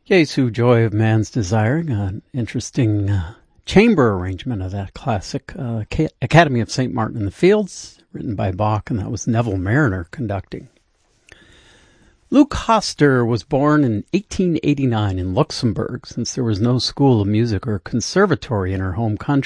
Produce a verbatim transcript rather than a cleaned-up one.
Jesu, Joy of Man's Desiring, an interesting uh, chamber arrangement of that classic uh, Academy of Saint Martin in the Fields, written by Bach, and that was Neville Marriner conducting. Luc Hoster was born in eighteen eighty-nine in Luxembourg, since there was no school of music or conservatory in her home country.